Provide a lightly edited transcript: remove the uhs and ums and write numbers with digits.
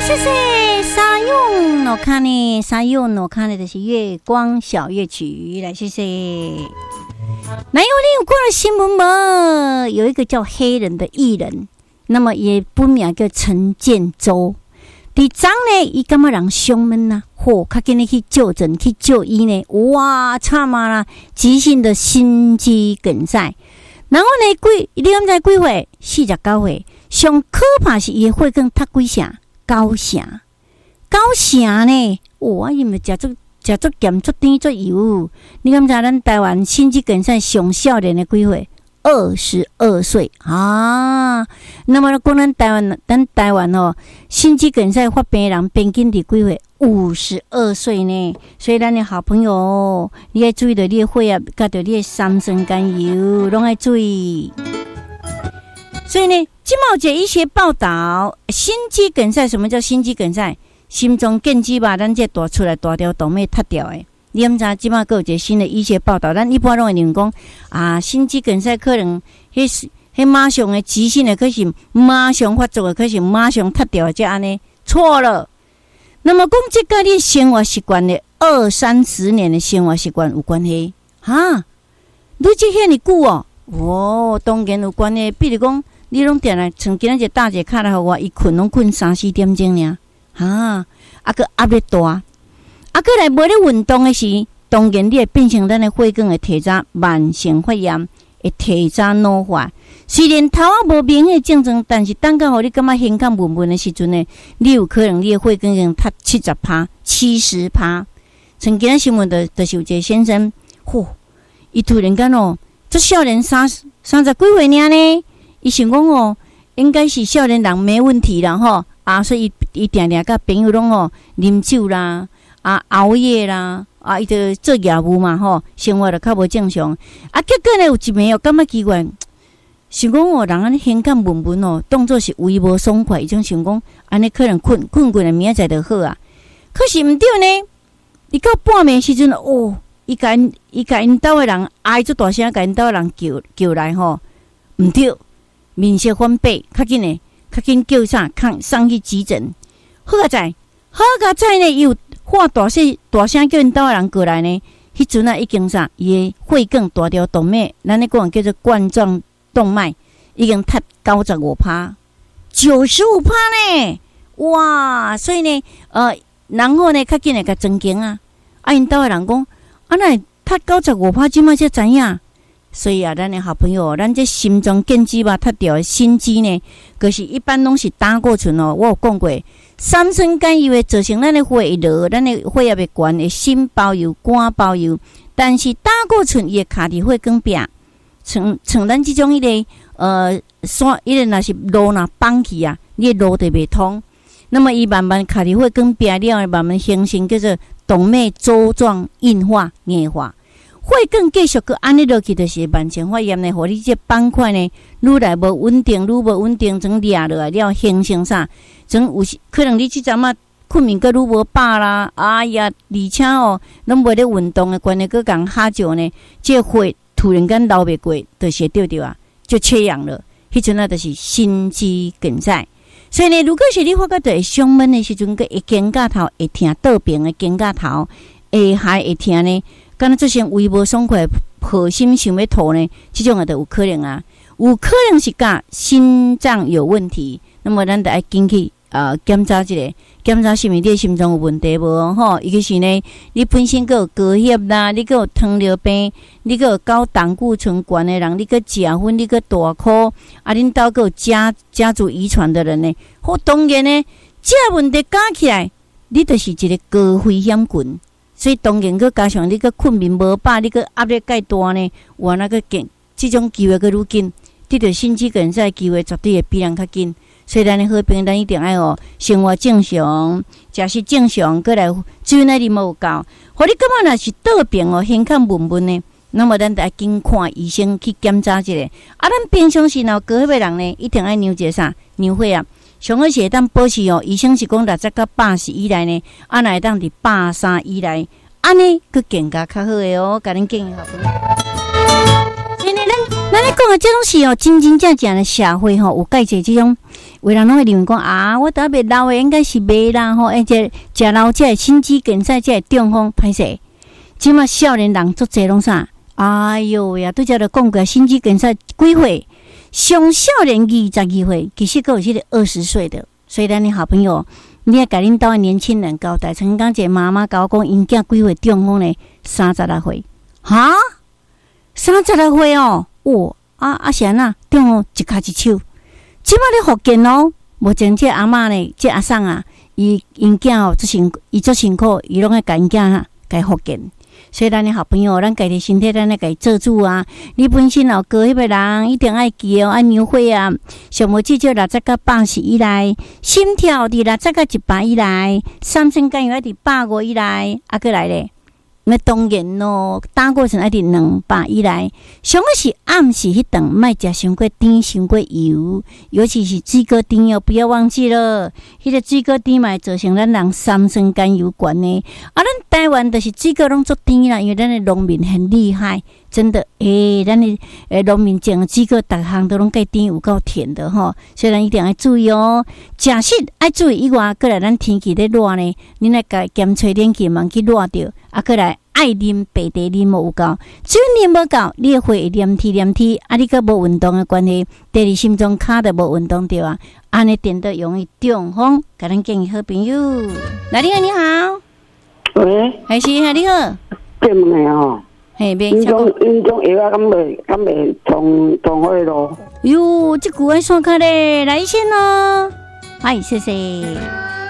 谢谢沙用我看呢，沙用我看的就是月光小夜曲，来谢谢。那你有看到新闻吗？有一个叫黑人的艺人，那么也不名叫陈建州。第昨呢，伊感觉人胸闷呐，较紧去就诊去就医呢，哇，惨嘛啦，急性的心肌梗塞。然后呢，你敢知几岁？49岁。上可怕是伊会更读几成9成呢？哇，伊咪食足咸足甜足油。你敢知咱台湾心肌梗塞上少年的几岁？22岁啊。那么讲咱台湾哦，心肌梗塞发病的人平均伫几岁？52岁呢。所以咱的好朋友，你要注意到你的血压，甲到你的三酸甘油，拢要注意。所以呢，今毛节医学报道，心肌梗塞，什么叫心肌梗塞？心脏建基吧，咱这大出来大条动脉塌掉的。你毋知今毛有一个新的医学报道，咱一般拢会认讲啊，心肌梗塞可能迄马上的急性的，可是马上发作的，可是马上塌掉的，这安尼错了。那么讲这跟你生活习惯的20-30年的生活习惯有关系哈？你这遐尼久哦？哦，当然有关系。比如讲，你拢定来像今仔日大姐卡来互我，伊困拢困3-4点钟尔，哈，个压力大，过来无咧运动的时，当然你会变成咱的血管会提早慢性发炎，会提早老化。虽然头仔无明显症状，但是等到互你感觉胸腔闷闷的时阵呢，你有可能你的血管已经塌70%、70%。像今仔新闻就是有一个先生，伊突然间哦。这少年30几岁呢？伊想讲哦，应该是少年人没问题啦吼啊，所以伊定定甲朋友拢吼啉酒啦，熬夜啦，伊就做业务嘛吼，生活就较无正常。结果呢有一暝哦，感觉奇怪，想讲哦，人安尼胸腔闷闷哦，当作是胃无爽快，伊种想讲安尼可能困的明仔载就好啊。可是毋对呢，伊到半暝时阵哦。伊甲因兜的人哀足大声，甲因兜的人叫来吼，毋对，面色翻白，较紧叫啥？送去急诊。好在呢，伊有喊大声叫因兜的人过来呢。迄阵已经啥？伊的血管大条动脉，咱咧讲叫做冠状动脉，已经塌95%、95%呢。哇！所以呢，然后呢，较紧来甲增强啊。因兜的人讲。那塌95%，即摆才知影。所以啊，咱的好朋友，咱这心脏建基吧，塌掉的心肌呢，可是一般拢是打过存哦。我有讲过，三酸甘油会造成咱的血会落，咱的血压会悬，会心包油、肝包油。但是打过存伊会卡伫血管壁，像咱这种迄个山，迄个若是路若放去啊，你的路就袂通。那么伊慢慢卡伫血管壁了，慢慢形成叫做动脉粥状硬化、硬化，血管继续安尼落去，就是慢性发炎呢。互你这板块呢，愈来无稳定，从裂落来了，形成啥？从有可能你即阵啊困眠个愈无饱啦，哎呀，而且哦，拢无咧运动的关系，个共哈酒呢，这血突然间流袂过，就是对啊，就缺氧了。迄阵啊，就是心肌梗塞。所以呢，如果是你发觉到会胸闷的时阵，个会肩胛头会疼，倒边的肩胛头还会疼呢，敢若做成胃无爽快，破心想要吐呢，这种就有可能啊，有可能是甲心脏有问题。那么咱得爱紧去检查一下，检查是毋是你的心脏有问题无吼？尤其是呢，你本身个有高血啦，你个有糖尿病，你个有高胆固醇高的人，你个食薰，你个大颗，恁兜个有家族遗传的人呢，当然呢，这问题加起来，你就是一个高危险群。所以当然个加上你个困眠无饱，你个压力介大呢，哇那个这种机会个愈紧，得到心肌梗塞机会绝对会比人较紧。所以咱的好朋友，咱一定要生活正常，食食正常，过来水那里无够。互你感觉若是倒病哦，胸腔闷闷呢，那么咱得要紧看医生去检查一下。咱平常时若高血压人呢，一定要量一个啥？量血压。上好是会当保持哦，医生是讲60到80以内呢，若会当伫83以内，安尼佮健康较好诶哦，甲恁建议好朋友。所以呢，咱咱咧讲的这种是哦，真真正正的社会吼，有介济这种，有人拢会认为讲啊，我倒袂老的应该是袂啦吼，而且食老这心肌梗塞这中风歹势，即马少年人足侪拢啥？哎哟呀，拄则就讲过心肌梗塞几岁？上少年22岁，其实佫有迄个20岁的，所以咱的好朋友，你要甲恁兜的年轻人交代。曾经一个妈妈甲我讲，因囝几岁中风呢？36岁，哈，36岁哦，是安那中风一骹一手，即摆咧福建哦，目前这阿嬷呢，这阿送啊，因囝哦，足辛苦，伊拢爱甲因囝甲福建。所以咱的好朋友，咱家己身体，咱来家己做主啊！你本身老哥迄个人一定爱记哦，按牛血啊，上无至少60到80以内，心跳伫60到100以内，三酸甘油爱伫150以内，过来咧。那当然咯，打过程爱伫200以内，上个是暗时迄顿莫食伤过甜、伤过油，尤其是水果甜哦，不要忘记了，迄个水果甜嘛会造成咱人三酸甘油高呢。咱台湾就是水果拢足甜啦，因为咱的农民很厉害，真的咱的农民种的水果，逐项都拢介甜，有够甜的吼。所以咱一定要注意哦，食食爱注意以外，过来咱天气咧热呢，恁来甲咸吹冷气，茫去热着，过来。爱啉白茶啉无有够，水啉无够，你的血会黏体，你个无运动的关系，第二心脏卡的无运动对啊，安尼电得容易中风。甲咱建议好朋友，来你好，你好， 喂， 还是你好， 对问的吼， 嘿， 因种药啊，敢袂同伙咯？ 哟，这句爱算卡咧，来先咯，嗨，谢谢。